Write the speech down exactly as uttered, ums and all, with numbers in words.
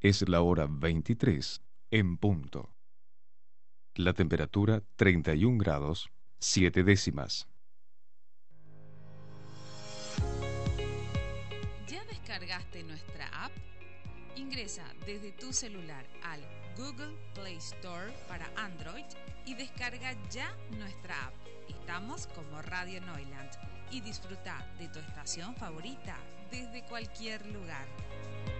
Es la hora veintitrés en punto. La temperatura treinta y un grados, siete décimas. ¿Ya descargaste nuestra app? Ingresa desde tu celular al Google Play Store para Android y descarga ya nuestra app. Estamos como Radio Neuland y disfruta de tu estación favorita desde cualquier lugar.